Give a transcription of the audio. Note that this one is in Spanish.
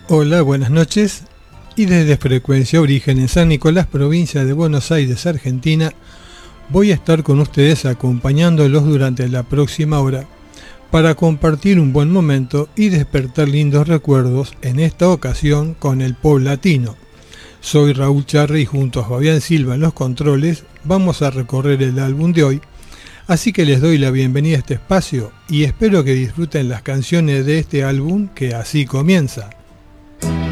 Hola, buenas noches. Y desde Frecuencia Origen en San Nicolás, provincia de Buenos Aires, Argentina, voy a estar con ustedes acompañándolos durante la próxima hora para compartir un buen momento y despertar lindos recuerdos, en esta ocasión con el pop latino. Soy Raúl Charre y junto a Fabián Silva en los controles vamos a recorrer el álbum de hoy, así que les doy la bienvenida a este espacio y espero que disfruten las canciones de este álbum que así comienza.